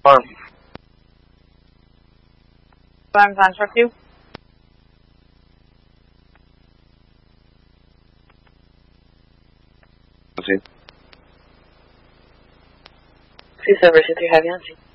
Farm. Farm contract you. Yancy. C7, C3 have Yancy.